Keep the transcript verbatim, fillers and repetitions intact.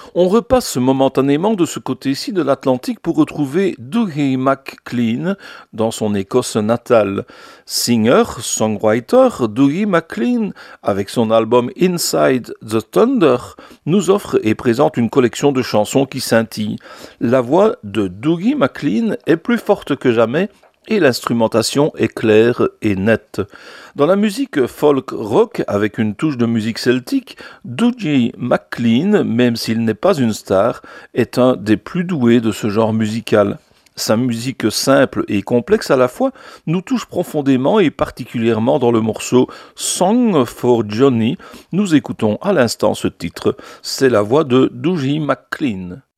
On repasse momentanément de ce côté-ci de l'Atlantique pour retrouver Dougie MacLean dans son Écosse natale. Singer, songwriter, Dougie MacLean, avec son album Inside the Thunder, nous offre et présente une collection de chansons qui scintillent. La voix de Dougie MacLean est plus forte que jamais et l'instrumentation est claire et nette. Dans la musique folk rock avec une touche de musique celtique, Dougie MacLean, même s'il n'est pas une star, est un des plus doués de ce genre musical. Sa musique simple et complexe à la fois nous touche profondément et particulièrement dans le morceau Song for Johnny. Nous écoutons à l'instant ce titre. C'est la voix de Dougie MacLean.